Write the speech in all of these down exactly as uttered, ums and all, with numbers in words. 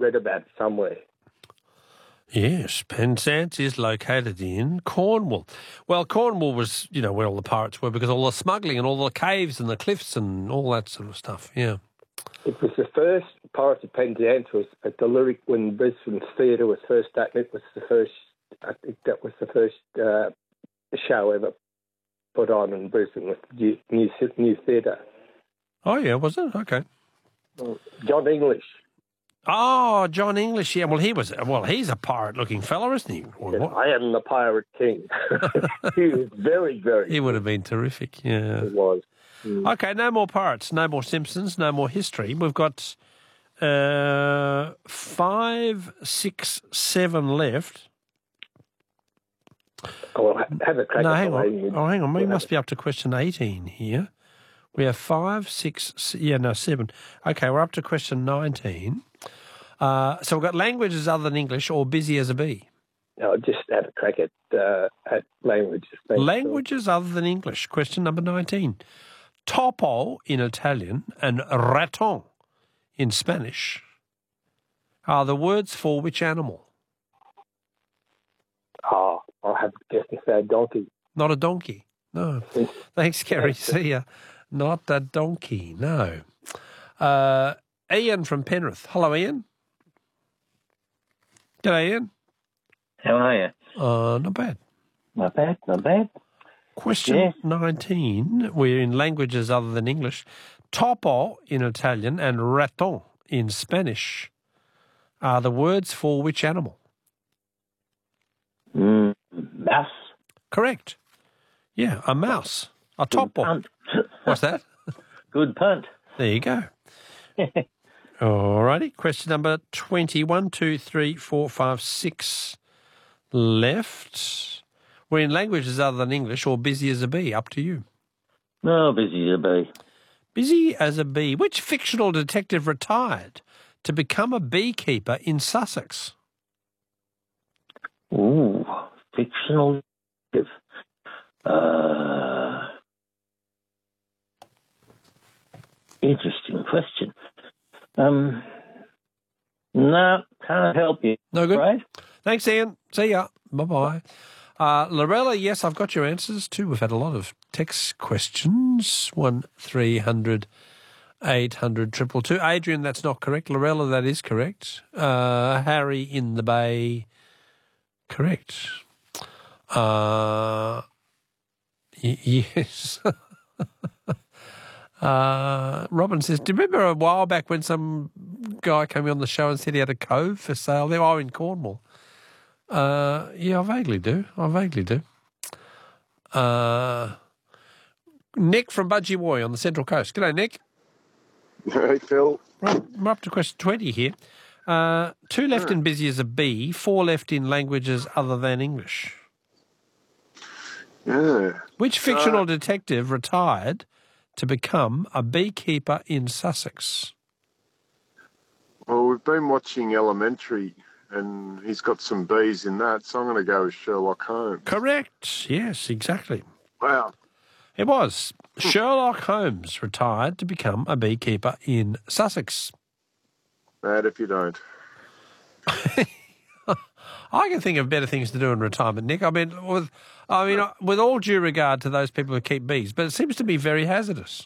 read about it somewhere. Yes, Penzance is located in Cornwall. Well, Cornwall was, you know, where all the pirates were because all the smuggling and all the caves and the cliffs and all that sort of stuff, yeah. It was the first, Pirates of Penzance was at the Lyric when Brisbane Theatre was first starting. It was the first, I think that was the first uh, show ever put on in Brisbane with the new, new theatre. Oh, yeah, was it? Okay. John English. Oh, John English, yeah. Well, he was, well, he's a pirate-looking fella, isn't he? Or what? I am the Pirate King. He was very, very He would have been terrific, yeah. He was. Mm. Okay, no more pirates, no more Simpsons, no more history. We've got uh, five, six, seven left. Oh, well, have a crack no, at hang the on. lady. Oh, hang on. We must be up to question eighteen here. We have five, six, yeah, no, seven. Okay, we're up to question nineteen. Uh, so we've got languages other than English or busy as a bee. No, just have a crack at, uh, at languages. Languages other than English. Question number nineteen. Topo in Italian and raton in Spanish are the words for which animal? Oh, I'll have to guess and say donkey. Not a donkey. No. Thanks, Kerry. See ya. Not a donkey. No. Uh, Ian from Penrith. Hello, Ian. G'day, Ian. How are you? Uh, not bad. Not bad, not bad. Question Yeah. nineteen. We're in languages other than English. Topo in Italian and raton in Spanish are the words for which animal? Mm, mouse. Correct. Yeah, a mouse. A topo. Punt. What's that? Good punt. There you go. All righty. Question number twenty. One, two, three, four, five, six left. We're in languages other than English or busy as a bee. Up to you. No, busy to be. Busy as a bee. Which fictional detective retired to become a beekeeper in Sussex? Ooh, fictional. Uh, interesting question. Um, no, can't help you. No good. Right? Thanks, Ian. See ya. Bye-bye. Uh, Lorella, yes, I've got your answers too. We've had a lot of text questions. One three hundred eight hundred triple two. Adrian, that's not correct. Lorella, that is correct. Uh, Harry in the Bay, correct. Uh, y- yes. uh, Robin says, do you remember a while back when some guy came on the show and said he had a cove for sale there? Oh, in Cornwall. Uh, yeah, I vaguely do. I vaguely do. Uh, Nick from Budgie on the Central Coast. G'day, Nick. Hey, Phil. Right, we're up to question twenty here. Uh, two left in busy as a bee, four left in languages other than English. Yeah. Which fictional detective retired to become a beekeeper in Sussex? Well, we've been watching Elementary, and he's got some bees in that, so I'm going to go with Sherlock Holmes. Correct. Yes, exactly. Wow. It was. Sherlock Holmes retired to become a beekeeper in Sussex. Mad if you don't. I can think of better things to do in retirement, Nick. I mean, with I mean, with all due regard to those people who keep bees, but it seems to be very hazardous.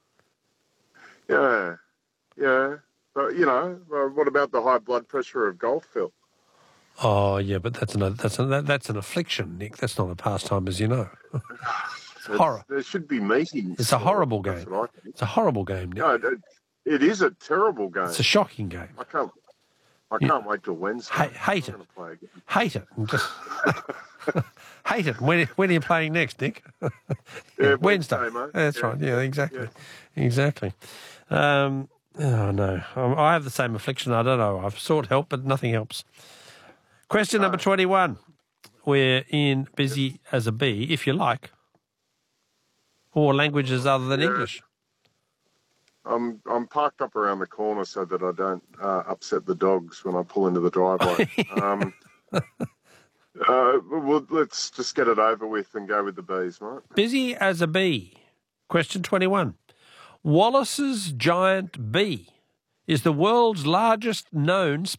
Yeah. Yeah. But, you know, uh, what about the high blood pressure of golf, Phil? Oh, yeah, but that's an that's an, that, that's an affliction, Nick. That's not a pastime, as you know. It's, Horror. There should be meetings. It's a horrible That's game. what I think. It's a horrible game, Nick. No, it, it is a terrible game. It's a shocking game. I can't. I can't wait till Wednesday. Ha- hate I'm it. gonna play again. Hate it. And just hate it. When, when are you playing next, Nick? Yeah, Wednesday. Wednesday, mate. That's Yeah. right. Yeah, exactly. Exactly. Um, oh, no. Um, I have the same affliction. I don't know. I've sought help, but nothing helps. Question number twenty-one. We're in busy as a bee, if you like, or languages other than Yeah. English. I'm I'm parked up around the corner so that I don't uh, upset the dogs when I pull into the driveway. um, uh, well, let's just get it over with and go with the bees, mate. Busy as a bee. Question twenty-one. Wallace's giant bee is the world's largest known